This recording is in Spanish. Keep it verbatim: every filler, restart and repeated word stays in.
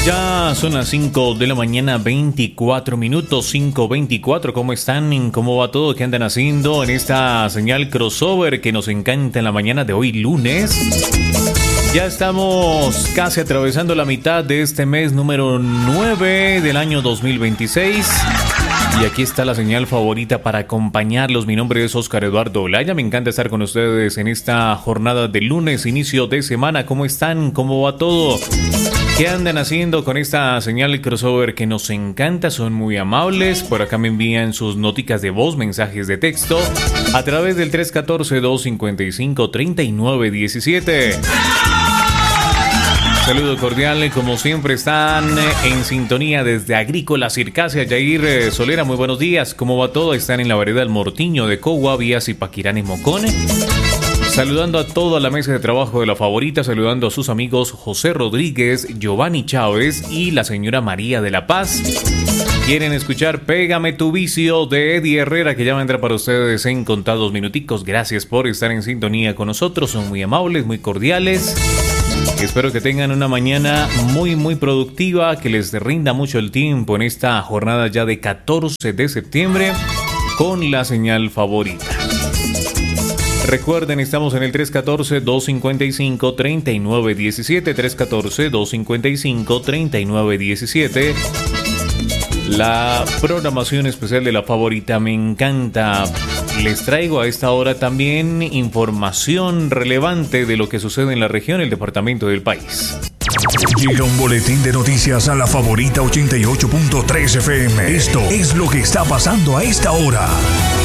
Ya son las cinco de la mañana, veinticuatro minutos, cinco veinticuatro. ¿Cómo están? ¿Cómo va todo? ¿Qué andan haciendo en esta señal crossover que nos encanta en la mañana de hoy, lunes? Ya estamos casi atravesando la mitad de este mes número nueve del año dos mil veintiséis. Y aquí está la señal favorita para acompañarlos. Mi nombre es Oscar Eduardo Olaya. Me encanta estar con ustedes en esta jornada de lunes, inicio de semana. ¿Cómo están? ¿Cómo va todo? ¿Qué andan haciendo con esta señal crossover que nos encanta? Son muy amables. Por acá me envían sus noticas de voz, mensajes de texto a través del tres uno cuatro, dos cinco cinco, tres nueve uno siete. Saludo cordial, como siempre están en sintonía desde Agrícola Circasia. Yair Solera, muy buenos días. ¿Cómo va todo? Están en la vereda El Mortiño de Cogua, Vías y Paquirán y Mocone. Saludando a toda la mesa de trabajo de La Favorita, saludando a sus amigos José Rodríguez, Giovanni Chávez y la señora María de la Paz. Quieren escuchar Pégame tu vicio de Eddie Herrera, que ya va a entrar para ustedes en contados minuticos. Gracias por estar en sintonía con nosotros, son muy amables, muy cordiales. Espero que tengan una mañana muy muy productiva, que les rinda mucho el tiempo en esta jornada ya de catorce de septiembre con la señal favorita. Recuerden, estamos en el tres uno cuatro, dos cinco cinco, tres nueve uno siete, tres uno cuatro, dos cinco cinco, tres nueve uno siete. La programación especial de La Favorita me encanta. Les traigo a esta hora también información relevante de lo que sucede en la región, el departamento del país. Llega un boletín de noticias a La Favorita ochenta y ocho punto tres F M. Esto es lo que está pasando a esta hora.